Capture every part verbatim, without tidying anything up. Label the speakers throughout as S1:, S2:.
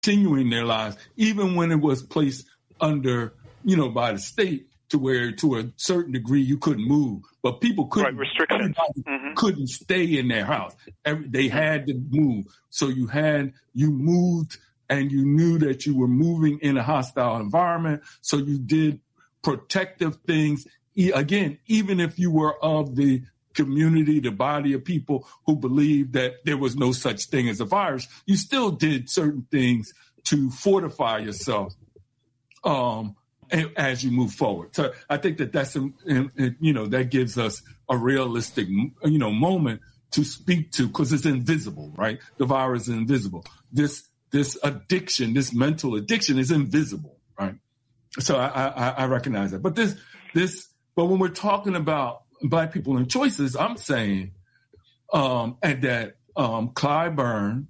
S1: continuing their lives, even when it was placed under, you know, by the state to where to a certain degree you couldn't move, but people couldn't,
S2: right, restrictions.
S1: Mm-hmm. couldn't stay in their house. Every, they had to move. So you had, you moved and you knew that you were moving in a hostile environment. So you did protective things. E- again, even if you were of the community, the body of people who believed that there was no such thing as a virus, you still did certain things to fortify yourself um, as you move forward. So I think that that's, you know, that gives us a realistic, you know, moment to speak to, because it's invisible, right? The virus is invisible. This this addiction, this mental addiction is invisible, right? So I, I, I recognize that. But this this, but when we're talking about Black people and choices, I'm saying, um, and that um, Clyburn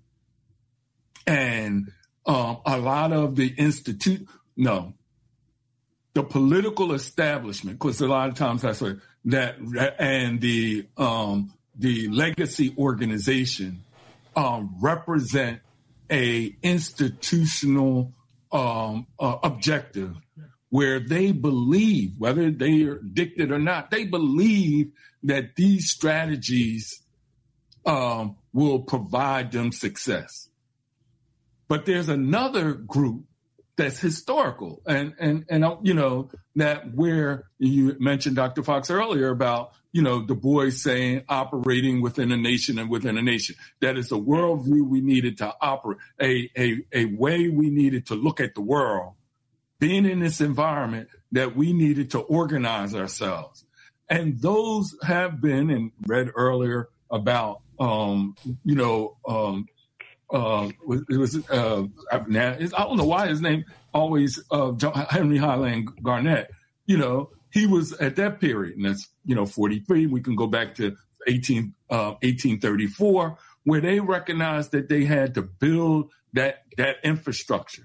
S1: and um, a lot of the institute, no, the political establishment, because a lot of times that's what that, and the um, the legacy organization um, represent a institutional um, uh, objective where they believe, whether they are addicted or not, they believe that these strategies um, will provide them success. But there's another group that's historical, and and and you know that where you mentioned Doctor Fox earlier about you know Du Bois saying operating within a nation and within a nation. That is a worldview we needed to operate, a a a way we needed to look at the world. Being in this environment that we needed to organize ourselves, and those have been, and read earlier about um, you know. Um, Uh, it was uh, I don't know why his name always uh, Henry Highland Garnet. You know, he was at that period, and that's you know forty-three. We can go back to eighteen, uh, eighteen thirty-four, where they recognized that they had to build that that infrastructure.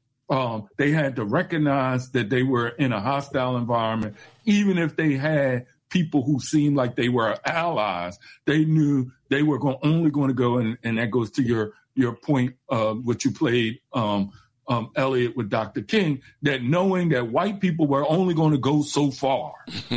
S1: Um, they had to recognize that they were in a hostile environment, even if they had people who seemed like they were allies. They knew they were going, only going to go, and, and that goes to your your point, uh, what you played, um, um, Elliot, with Doctor King, that knowing that white people were only going to go so far,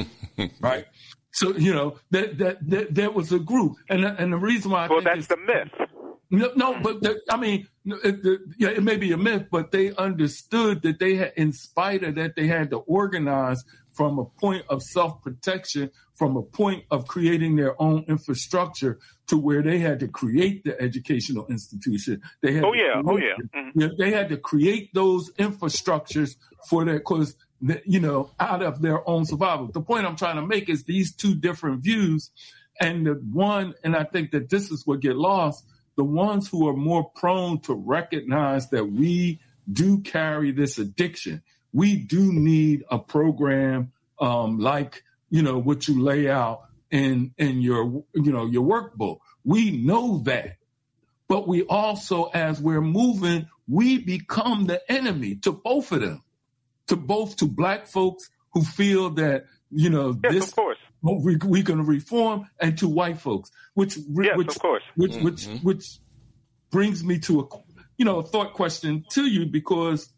S1: right? So, you know, that, that that that was a group. And and the reason why I
S2: well,
S1: think
S2: that's the myth.
S1: No, no but the, I mean, it, the, yeah, it may be a myth, but they understood that they had, in spite of that, they had to organize from a point of self-protection, from a point of creating their own infrastructure to where they had to create the educational institution. They had
S2: oh, yeah. Oh, yeah.
S1: Mm-hmm. They had to create those infrastructures for their, because, you know, out of their own survival. The point I'm trying to make is these two different views. And the one, and I think that this is what get lost, the ones who are more prone to recognize that we do carry this addiction. We do need a program um, like, you know, what you lay out in in your, you know, your workbook. We know that. But we also, as we're moving, we become the enemy to both of them, to both to Black folks who feel that, you know,
S2: yes,
S1: this
S2: of course.
S1: we we can reform, and to white folks, which
S2: yes,
S1: which
S2: of course.
S1: which
S2: mm-hmm.
S1: which which brings me to a, you know, a thought question to you, because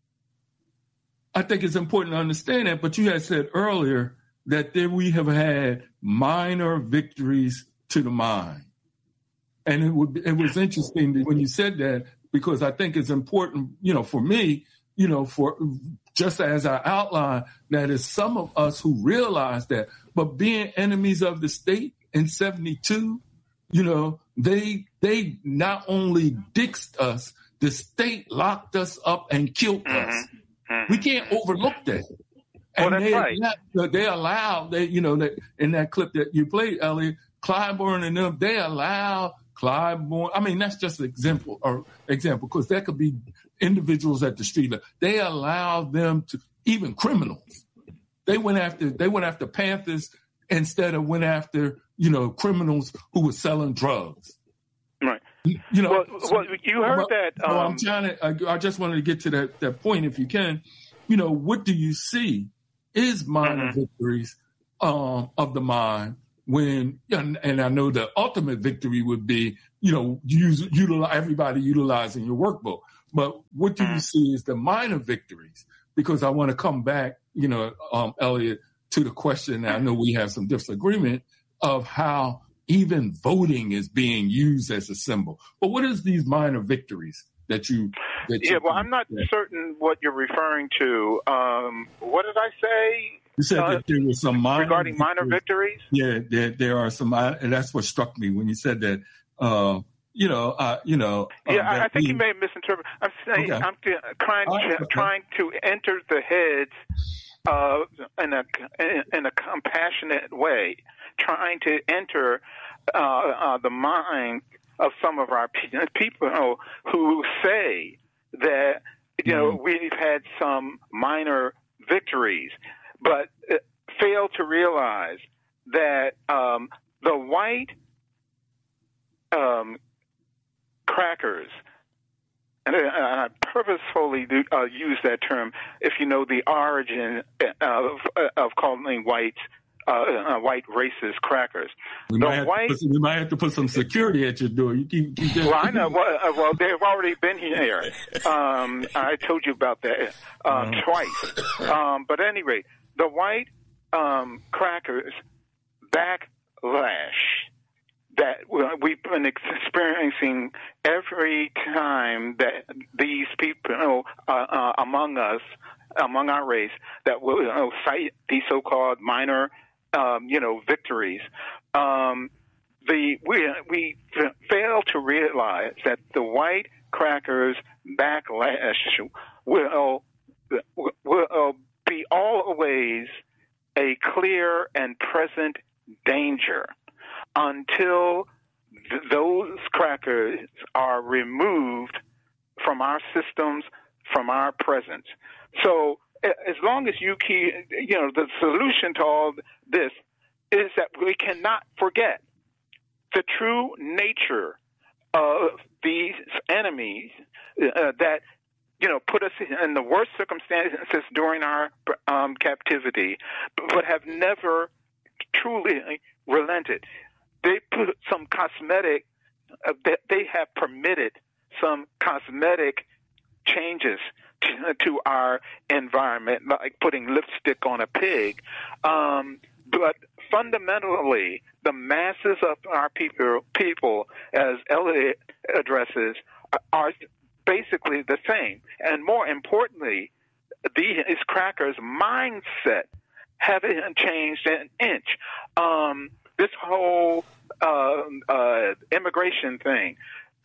S1: I think it's important to understand that, but you had said earlier that there we have had minor victories to the mind. And it would it was interesting that when you said that, because I think it's important, you know, for me, you know, for just as I outlined, that is some of us who realize that, but being enemies of the state in seventy-two, you know, they they not only dixed us, the state locked us up and killed
S2: mm-hmm.
S1: us. We can't overlook that.
S2: And
S1: well,
S2: that's
S1: they,
S2: right.
S1: They allowed, they, you know, that in that clip that you played, Elliot, Clyburn and them, they allowed Clyburn. I mean, that's just an example, or example, because that could be individuals at the street level. They allowed them to, even criminals. They went after, they went after Panthers instead of went after, you know, criminals who were selling drugs.
S2: Right.
S1: You know,
S2: well, well you heard
S1: well,
S2: that. Um,
S1: well, I'm trying to. I, I just wanted to get to that that point, if you can. You know, what do you see is minor mm-hmm. victories um, of the mind when, and, and I know the ultimate victory would be, you know, use utilize everybody utilizing your workbook. But what do you see as the minor victories? Because I want to come back, you know, um, Elliot, to the question. I know we have some disagreement of how even voting is being used as a symbol. But what is these minor victories that you? That
S2: yeah,
S1: you
S2: well, I'm not
S1: that?
S2: certain what you're referring to. Um, what did I say?
S1: You said
S2: uh,
S1: that there were some minor
S2: regarding
S1: victories.
S2: minor victories.
S1: Yeah, there there are some, and that's what struck me when you said that. Uh, you know, uh, you know.
S2: Yeah,
S1: uh,
S2: I, I think
S1: we,
S2: you may have misinterpreted. I'm saying
S1: okay.
S2: I'm trying
S1: right,
S2: to,
S1: okay.
S2: trying to enter the heads uh, in a in a compassionate way, trying to enter uh, uh, the mind of some of our people who say that, you know,
S1: Mm-hmm.
S2: we've had some minor victories, but fail to realize that um, the white um, crackers, and I purposefully do, uh, use that term if you know the origin of, of calling whites uh, uh, white racist crackers.
S1: We,
S2: the
S1: might have
S2: white,
S1: to put, we might have to put some security at your door. You keep, keep that.
S2: Well, I know. Well, uh, well, they've already been here. Um, I told you about that uh,
S1: uh-huh.
S2: twice. Um, but at any rate, the white um, crackers backlash that we've been experiencing every time that these people uh, uh, among us, among our race, that will you know, cite these so-called minor, um, you know, victories. Um, the we we fail to realize that the white crackers backlash will will be always a clear and present danger until th- those crackers are removed from our systems, from our presence. So as long as you keep, you know, the solution to all this is that we cannot forget the true nature of these enemies uh, that, you know, put us in the worst circumstances during our um, captivity, but have never truly relented. They put some cosmetic, uh, they, they have permitted some cosmetic changes to, to our environment, like putting lipstick on a pig. Um, but fundamentally, the masses of our people, people, as Elliot addresses, are basically the same. And more importantly, these crackers' mindset haven't changed an inch. Um, this whole uh, uh, immigration thing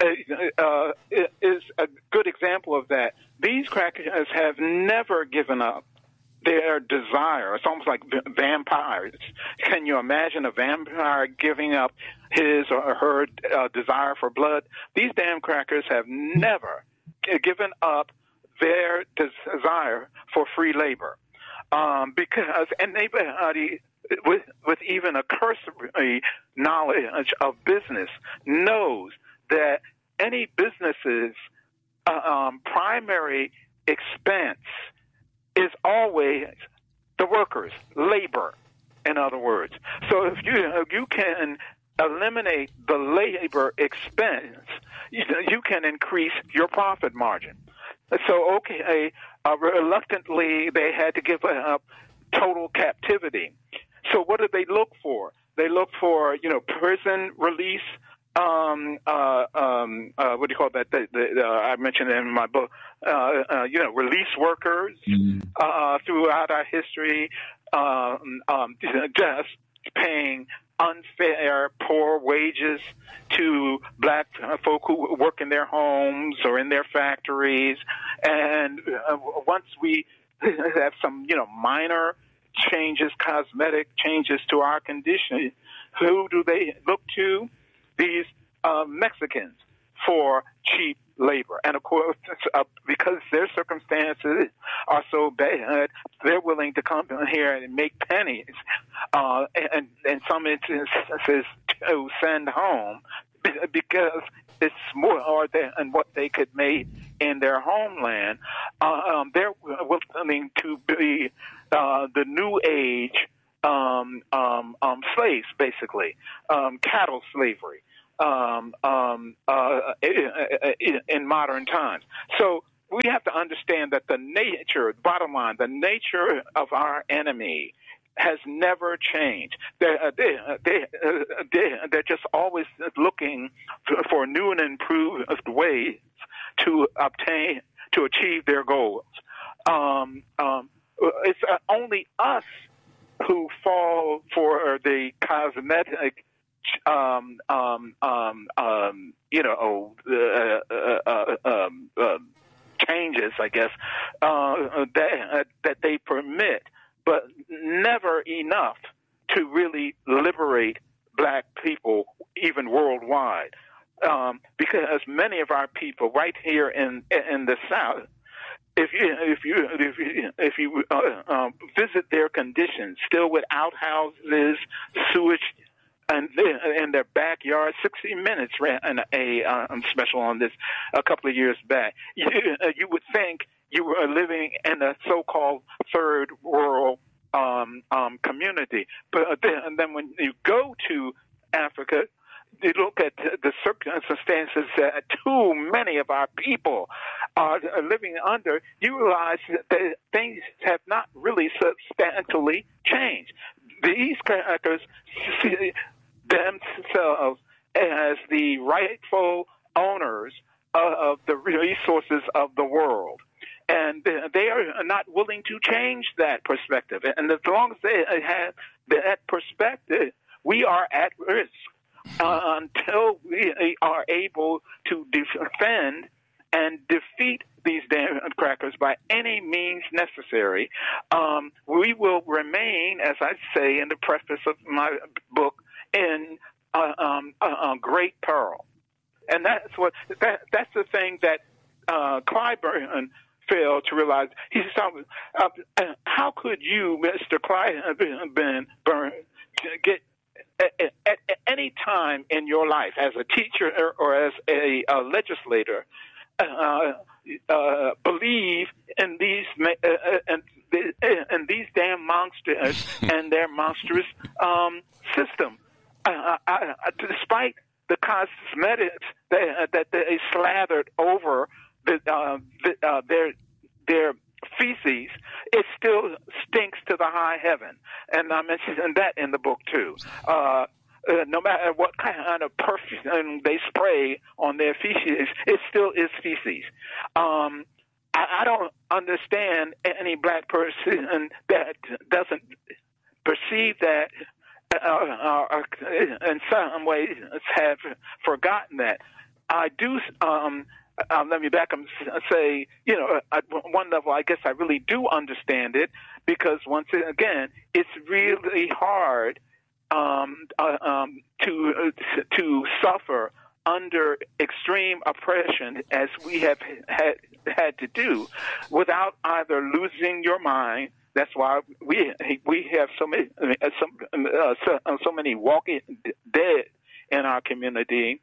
S2: uh, is a good example of that. These crackers have never given up their desire. It's almost like vampires. Can you imagine a vampire giving up his or her uh, desire for blood? These damn crackers have never given up their desire for free labor. Um, because, and anybody with, with even a cursory knowledge of business knows that any business's uh, um, primary expense is always the workers, labor, in other words. So if you you can eliminate the labor expense, you, you can increase your profit margin. So, okay, uh, reluctantly, they had to give up total captivity. So what do they look for? They look for, you know, prison release, um, uh, um, uh, what do you call that? The, the, uh, I mentioned it in my book, uh, uh, you know, release workers mm-hmm. uh, throughout our history, um, um, just paying unfair, poor wages to black folk who work in their homes or in their factories. And uh, once we have some, you know, minor changes, cosmetic changes to our condition, who do they look to? These uh, Mexicans for cheap labor. And of course, uh, because their circumstances are so bad, they're willing to come here and make pennies, uh, and in some instances to send home, because it's more than what they could make in their homeland. Uh, um, they're willing to be uh, the new age um, um, um, slaves, basically, um, cattle slavery. um, um, uh, in, in modern times. So we have to understand that the nature, bottom line, the nature of our enemy has never changed. They're, they, they, they, they're just always looking for new and improved ways to obtain, to achieve their goals. Um, um, it's only us who fall for the cosmetic, um, um, um, um, you know, uh, uh, uh, um, uh, changes, I guess, uh, that, that they permit, but never enough to really liberate black people, even worldwide. Um, because many of our people right here in in the South, if you if you if you, if you uh, um, visit their conditions, still with outhouses, sewage, and in their backyard, sixty minutes ran a uh, special on this a couple of years back. You, you would think you were living in a so-called third world um, um, community, but then, and then when you go to Africa, you look at the circumstances that too many of our people are living under, you realize that things have not really substantially changed. These characters see themselves as the rightful owners of the resources of the world. And they are not willing to change that perspective. And as long as they have that perspective, we are at risk. Uh, until we are able to defend and defeat these damn crackers by any means necessary, um, we will remain, as I say in the preface of my book, in uh, um, uh, great peril. And that's what that, that's the thing that uh, Clyburn failed to realize. He's talking, uh, how could you, Mister Clyburn, get At, at, at any time in your life, as a teacher or, or as a, a legislator, uh, uh, believe in these uh, and, and these damn monsters and their monstrous um, system, uh, I, I, despite the cosmetics that, that they slathered over the, uh, the, uh, their their feces, it still stinks to the high heaven. And I mentioned that in the book too. Uh, uh, no matter what kind of perfume they spray on their feces, it still is feces. Um, I, I don't understand any black person that doesn't perceive that, uh, uh, in some ways have forgotten that. I do, um, Um, let me back and say, you know, at one level, I guess I really do understand it, because once again, it's really hard um, uh, um, to uh, to suffer under extreme oppression, as we have had had to do, without either losing your mind. That's why we we have so many uh, some uh, so, uh, so many walking dead in our community,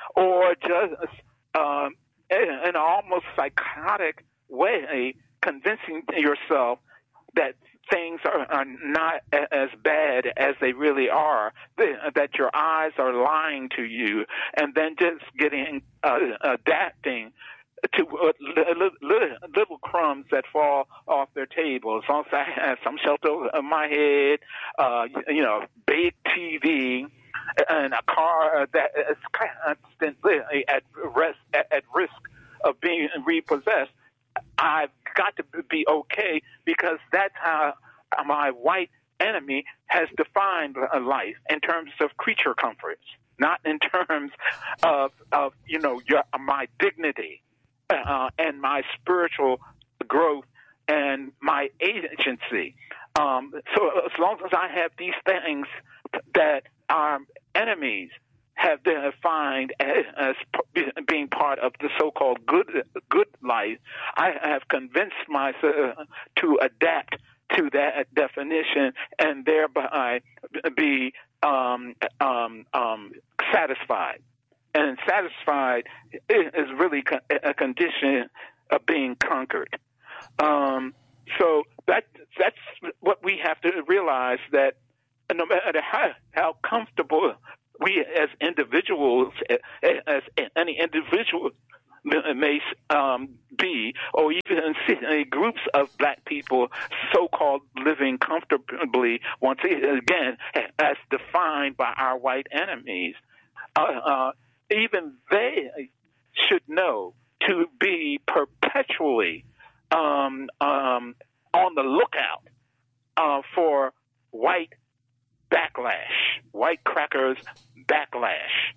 S2: or just um, in an almost psychotic way, convincing yourself that things are, are not as bad as they really are, that your eyes are lying to you, and then just getting uh, adapting to uh, little, little crumbs that fall off their table. As long as I have some shelter on my head, uh, you know, big T V, and a car that is constantly at risk, at risk of being repossessed, I've got to be okay, because that's how my white enemy has defined life, in terms of creature comforts, not in terms of, of you know, your, my dignity uh, and my spiritual growth and my agency. Um, so as long as I have these things that our enemies have defined as, as being part of the so-called good good life, I have convinced myself to adapt to that definition, and thereby be um, um, um, satisfied. And satisfied is really a condition of being conquered. Um, so that that's what we have to realize, that no matter how, how comfortable we as individuals, as any individual may um, be, or even groups of black people so-called living comfortably, once again, as defined by our white enemies, uh, uh, even they should know to be perpetually um, um, on the lookout uh, for white backlash, white crackers backlash.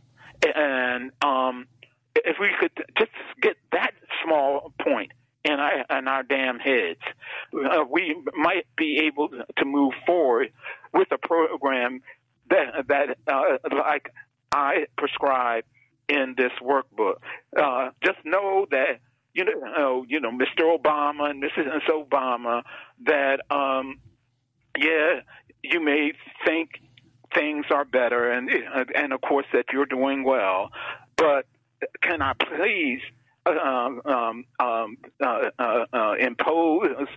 S2: And um, if we could just get that small point in our, in our damn heads, uh, we might be able to move forward with a program that, that uh, like I prescribe in this workbook. Uh, just know that, you know, you know, Mister Obama and Missus Obama, that, um, yeah, you may think things are better, and and of course that you're doing well, but can I please um, um, um, uh, uh, uh, impose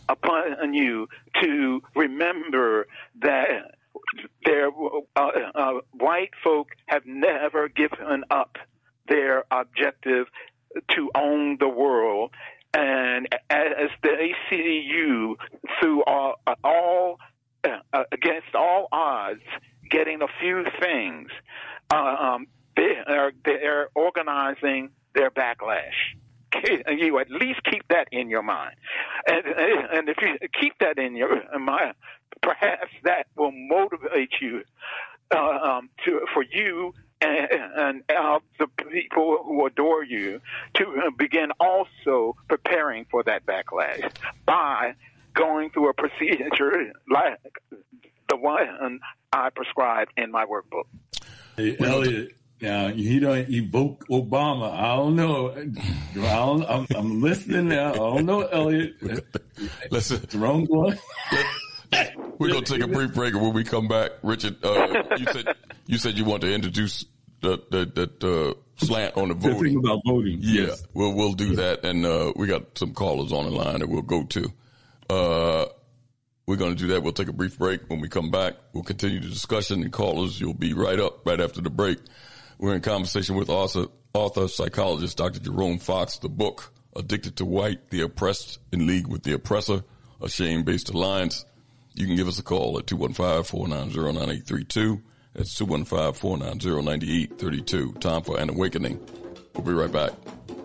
S2: upon you to remember that there, uh, uh, white folk have never given up their objective to own the world, and as they see you through all, all uh, against all odds, getting a few things, uh, um, they are they're organizing their backlash. You at least keep that in your mind, and and if you keep that in your mind, perhaps that will motivate you uh, um, to for you and, and uh, the people who adore you to begin also preparing for that backlash by going through a procedure like the one I prescribed in my workbook.
S1: Hey, Elliot, now he don't evoke Obama. I don't know. I don't, I'm, I'm listening now. I don't know, Elliot.
S3: Listen,
S1: it's the wrong one.
S3: We're gonna take a brief break, and when we come back, Richard, uh, you said you said you want to introduce the the that uh, slant on the voting.
S1: The thing about voting.
S3: Yeah,
S1: yes.
S3: we'll we'll do that, and uh, we got some callers on the line that we'll go to. Uh, We're going to do that. We'll take a brief break. When we come back, we'll continue the discussion, and callers, you'll be right up right after the break. We're in conversation with author, author psychologist Doctor Jerome Fox. The book, Addicted to White, The Oppressed in League with the Oppressor, A Shame-Based Alliance. You can give us a call at two one five, four nine zero, nine eight three two. That's two one five, four nine zero, nine eight three two. Time for an awakening. We'll be right back.